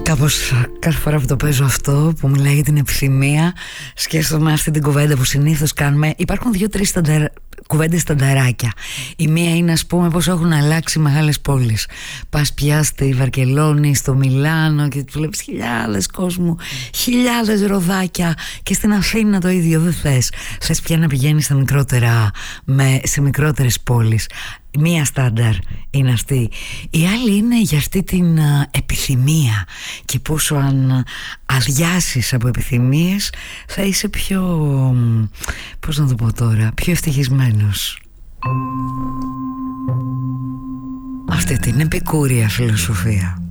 Κάπως κάθε φορά που το παίζω αυτό, που μιλάει για την επιθυμία, σκέφτομαι αυτή την κουβέντα που συνήθως κάνουμε. Υπάρχουν 2-3 κουβέντες στανταράκια. Η μία είναι, ας πούμε, πώς έχουν αλλάξει μεγάλες πόλεις. Πας πια στη Βαρκελόνη, στο Μιλάνο και βλέπεις χιλιάδες κόσμου, χιλιάδες ροδάκια. Και στην Αθήνα το ίδιο, δεν θες. Θες πια να πηγαίνεις σε μικρότερες πόλεις. Μία στάνταρ είναι αυτή. Η άλλη είναι για αυτή την επιθυμία, και πόσο αν αδειάσεις από επιθυμίες θα είσαι πιο, πώς να το πω τώρα, πιο ευτυχισμένος. Αυτή την επικούρια φιλοσοφία.